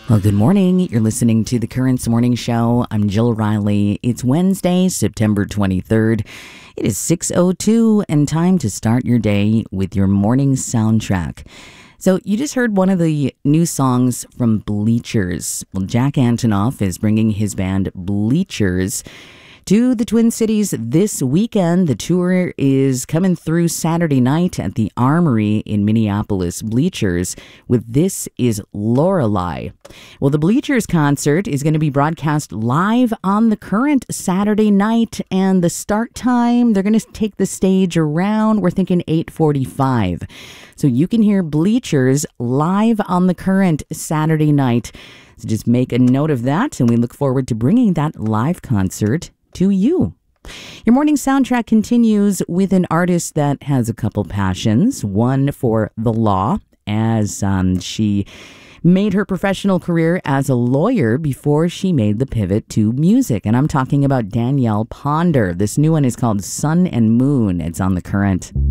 Well, good morning. You're listening to the Currents Morning Show. I'm Jill Riley. It's Wednesday, September 23rd. It is 6:02 and time to start your day with your morning soundtrack. So you just heard one of the new songs from Bleachers. Well, Jack Antonoff is bringing his band Bleachers to the Twin Cities this weekend. The tour is coming through Saturday night at the Armory in Minneapolis. Bleachers with This Is Lorelei. Well, the Bleachers concert is going to be broadcast live on The Current Saturday night, and the start time, they're going to take the stage around, we're thinking 8:45. So you can hear Bleachers live on The Current Saturday night. So just make a note of that, and we look forward to bringing that live concert to you. Your morning soundtrack continues with an artist that has a couple passions. One for the law, as she made her professional career as a lawyer before she made the pivot to music. And I'm talking about Danielle Ponder. This new one is called Sun and Moon. It's on The Current.